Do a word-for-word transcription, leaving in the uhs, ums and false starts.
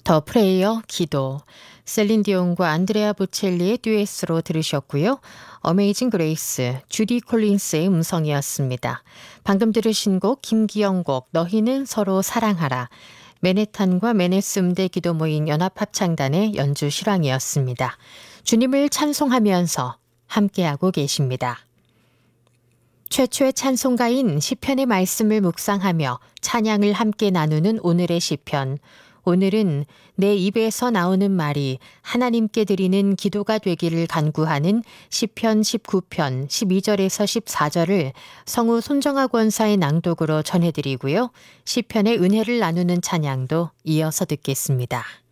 더 프레이어 기도, 셀린 디온과 안드레아 보첼리의 듀엣으로 들으셨고요. 어메이징 그레이스, 주디 콜린스의 음성이었습니다. 방금 들으신 곡 김기영 곡 너희는 서로 사랑하라, 맨해탄과 메네스 음대 기도 모임 연합합창단의 연주 실황이었습니다. 주님을 찬송하면서 함께하고 계십니다. 최초의 찬송가인 시편의 말씀을 묵상하며 찬양을 함께 나누는 오늘의 시편. 오늘은 내 입에서 나오는 말이 하나님께 드리는 기도가 되기를 간구하는 시편 십구 편 십이 절에서 십사 절을 성우 손정아 권사의 낭독으로 전해드리고요. 시편의 은혜를 나누는 찬양도 이어서 듣겠습니다.